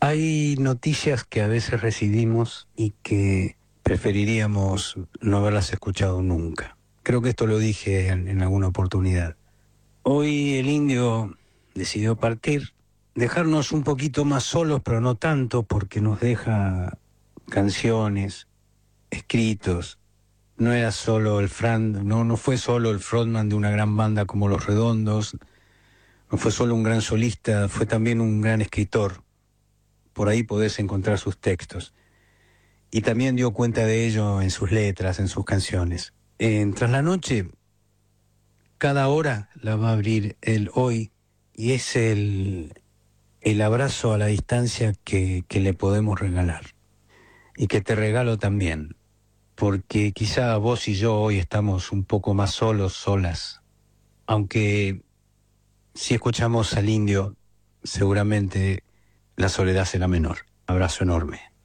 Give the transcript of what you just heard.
Hay noticias que a veces recibimos y que preferiríamos no haberlas escuchado nunca. Creo que esto lo dije en alguna oportunidad. Hoy el indio decidió partir, dejarnos un poquito más solos, pero no tanto, porque nos deja canciones, escritos. No era solo no fue solo el frontman de una gran banda como Los Redondos, no fue solo un gran solista, fue también un gran escritor. Por ahí podés encontrar sus textos. Y también dio cuenta de ello en sus letras, en sus canciones. Tras la noche, cada hora la va a abrir el hoy, y es el abrazo a la distancia que le podemos regalar. Y que te regalo también, porque quizá vos y yo hoy estamos un poco más solos, solas. Aunque si escuchamos al indio, seguramente la soledad será menor. Abrazo enorme.